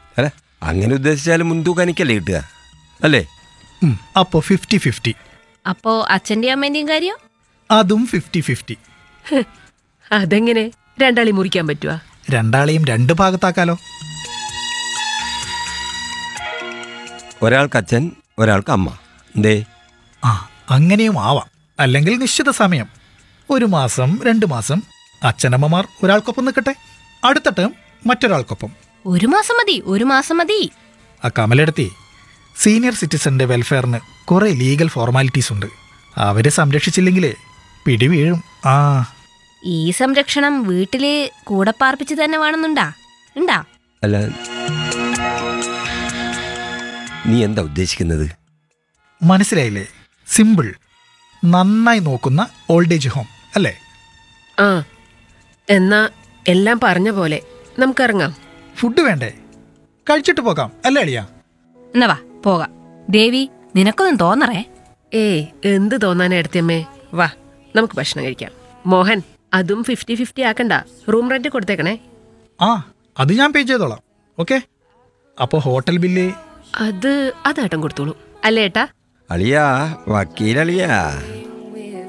അല്ല അങ്ങനെ ഉദ്ദേശിച്ചാലും മുൻതൂക്കം എനിക്കല്ലേ കിട്ടുക അല്ലേ? അപ്പോൾ 50-50. അപ്പോ അച്ഛന്റെയും അമ്മേന്റെയും കാര്യം അതും 50-50. അതെങ്ങനെ രണ്ടാളി മുറിക്കാൻ പറ്റുക? രണ്ടാളെയും രണ്ട് ഭാഗത്താക്കാലോ. ഒരാൾക്ക് അച്ഛൻ ഒരാൾക്ക് അമ്മ. എന്തേ? അങ്ങനെയും ആവാം. അല്ലെങ്കിൽ നിശ്ചിത സമയം 1 മാസം 2 മാസം അച്ഛനമ്മമാർ ഒരാൾക്കൊപ്പം നിൽക്കട്ടെ, അടുത്ത ടേം മറ്റൊരാൾക്കൊപ്പം. 1 മാസം മതി, 1 മാസം മതി. കമലെടുത്തി, സീനിയർ സിറ്റിസന്റെ വെൽഫെയറിന് കുറേ ലീഗൽ ഫോർമാലിറ്റീസ് ഉണ്ട്. അവരെ സംരക്ഷിച്ചില്ലെങ്കിൽ പിടി വീഴും. ഈ സംരക്ഷണം വീട്ടില് കൂടെ പാർപ്പിച്ച് തന്നെ വേണമെന്നുണ്ടാ? അല്ല നീ എന്താ ഉദ്ദേശിക്കുന്നത്? മനസ്സിലായില്ലേ? സിമ്പിൾ. നന്നായി നോക്കുന്ന ഓൾഡ് ഏജ് ഹോം അല്ലേ? എന്നാ എല്ലാം പറഞ്ഞ പോലെ നമുക്കിറങ്ങാം. ഫുഡ് വേണ്ടേ? കഴിച്ചിട്ട് പോകാം അല്ലേ അളിയാ? എന്നാ വാ പോകാം. ദേവി, നിനക്കൊന്നും തോന്നറേ? ഏയ് എന്ത് തോന്നാനാ എടുത്തമ്മേ, വാ നമുക്ക് ഭക്ഷണം കഴിക്കാം. മോഹൻ, അതും 50-50 ആക്കണ്ട, റൂം റെന്റ് കൊടുത്തേക്കണേ. അത് ഞാൻ പേ ചെയ്തോളാം. ഓക്കെ. അപ്പോൾ ഹോട്ടൽ ബില്ല് അത് ഏട്ടൻ കൊടുത്തോളൂ അല്ലേ ഏട്ടാ? അളിയാ, വക്കീലളിയാ.